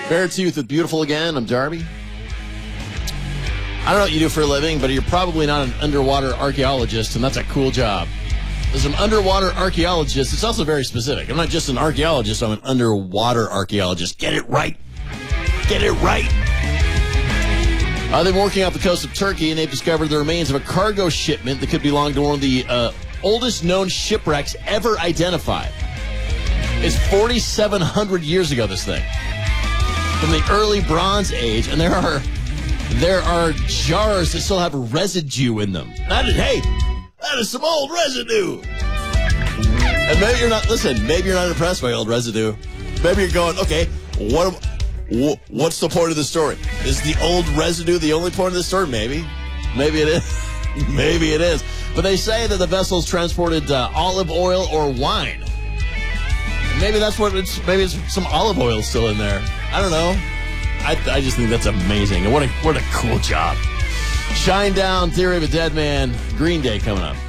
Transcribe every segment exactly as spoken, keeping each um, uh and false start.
Barrett's Youth with Beautiful again. I'm Darby. I don't know what you do for a living, but you're probably not an underwater archaeologist, and that's a cool job. As an underwater archaeologist, it's also very specific. I'm not just an archaeologist, I'm an underwater archaeologist. Get it right. Get it right. Uh, they've been working off the coast of Turkey, and they've discovered the remains of a cargo shipment that could belong to one of the uh, oldest known shipwrecks ever identified. It's forty-seven hundred years ago, this thing. From the early Bronze Age, and there are there are jars that still have residue in them. That is, hey, that is some old residue. And maybe you're not, listen, maybe you're not impressed by old residue. Maybe you're going, okay, what am, what's the point of the story? Is the old residue the only point of the story? Maybe. Maybe it is. Maybe it is. But they say that the vessels transported uh, olive oil or wine. Maybe that's what it's, maybe it's some olive oil still in there. I don't know. I, I just think that's amazing. And what a, what a cool job. Shinedown, Theory of a Dead Man, Green Day coming up.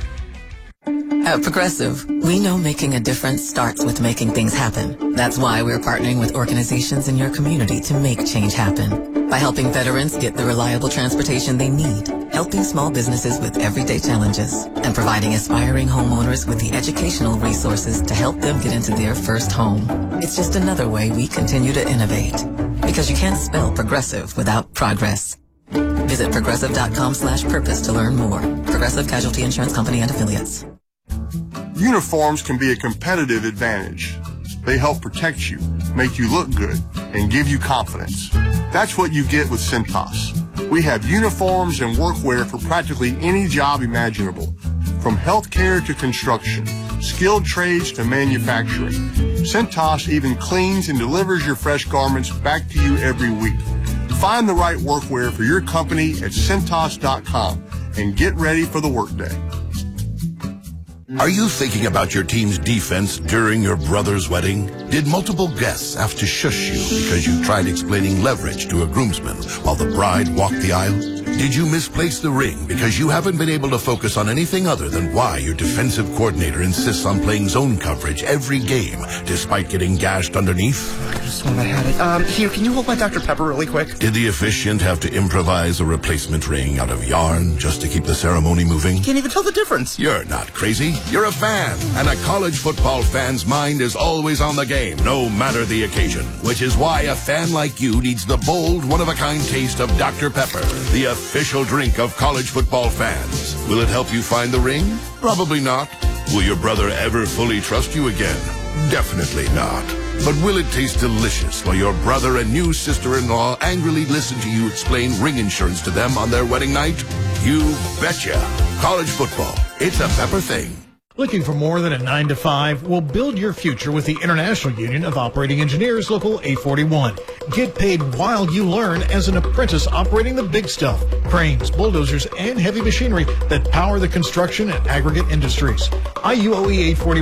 At Progressive, we know making a difference starts with making things happen. That's why we're partnering with organizations in your community to make change happen. By helping veterans get the reliable transportation they need, helping small businesses with everyday challenges, and providing aspiring homeowners with the educational resources to help them get into their first home. It's just another way we continue to innovate. Because you can't spell progressive without progress. Visit progressive.com slash purpose to learn more. Progressive Casualty Insurance Company and Affiliates. Uniforms can be a competitive advantage. They help protect you, make you look good, and give you confidence. That's what you get with Cintas. We have uniforms and workwear for practically any job imaginable, from healthcare to construction, skilled trades to manufacturing. Cintas even cleans and delivers your fresh garments back to you every week. Find the right workwear for your company at Cintas dot com and get ready for the workday. Are you thinking about your team's defense during your brother's wedding? Did multiple guests have to shush you because you tried explaining leverage to a groomsman while the bride walked the aisle? Did you misplace the ring because you haven't been able to focus on anything other than why your defensive coordinator insists on playing zone coverage every game despite getting gashed underneath? I just thought I had it. Um, here, can you hold my Doctor Pepper really quick? Did the officiant have to improvise a replacement ring out of yarn just to keep the ceremony moving? Can't even tell the difference. You're not crazy. You're a fan. And a college football fan's mind is always on the game, no matter the occasion. Which is why a fan like you needs the bold, one-of-a-kind taste of Doctor Pepper, the official drink of college football fans. Will it help you find the ring? Probably not. Will your brother ever fully trust you again? Definitely not. But will it taste delicious while your brother and new sister-in-law angrily listen to you explain ring insurance to them on their wedding night? You betcha. College football. It's a Pepper thing. Looking for more than a nine to five? Well, build your future with the International Union of Operating Engineers, Local eight forty-one. Get paid while you learn as an apprentice operating the big stuff, cranes, bulldozers, and heavy machinery that power the construction and aggregate industries. I U O E eight forty-one